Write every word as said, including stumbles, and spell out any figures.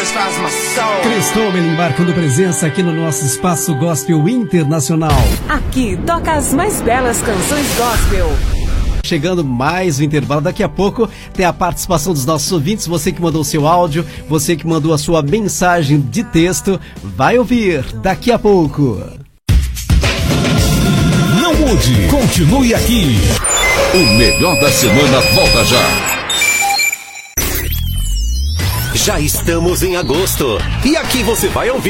satisfies my soul. Cristóbal marcando presença aqui no nosso Espaço Gospel Internacional. Aqui toca as mais belas canções gospel. Chegando mais um intervalo, daqui a pouco tem a participação dos nossos ouvintes, você que mandou o seu áudio, você que mandou a sua mensagem de texto, vai ouvir daqui a pouco. Não mude, continue aqui. O melhor da semana volta já. Já estamos em agosto e aqui você vai ouvir